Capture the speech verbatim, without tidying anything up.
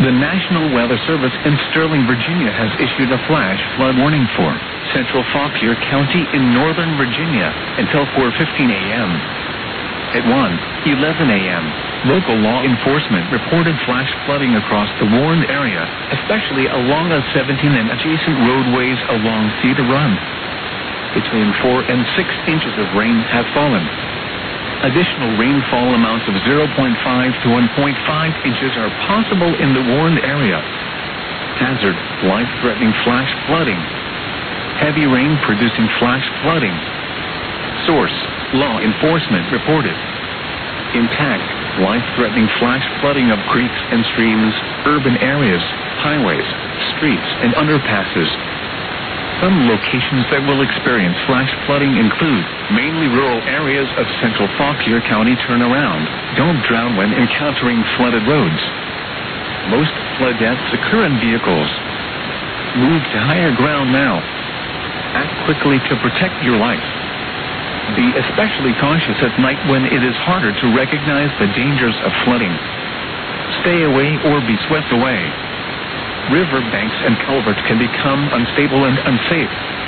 The National Weather Service in Sterling, Virginia has issued a flash flood warning for Central Fauquier County in northern Virginia until four fifteen a m At one eleven a m, local law enforcement reported flash flooding across the warned area, especially along I seventeen and adjacent roadways along Cedar Run. Between four and six inches of rain have fallen. Additional rainfall amounts of zero point five to one point five inches are possible in the warned area. Hazard, life-threatening flash flooding. Heavy rain producing flash flooding. Source, law enforcement reported. Intact, life-threatening flash flooding of creeks and streams, urban areas, highways, streets, and underpasses. Some locations that will experience flash flooding include mainly rural areas of Central Fauquier County. Turnaround. Don't drown when encountering flooded roads. Most flood deaths occur in vehicles. Move to higher ground now. Act quickly to protect your life. Be especially cautious at night when it is harder to recognize the dangers of flooding. Stay away or be swept away. River banks and culverts can become unstable and unsafe.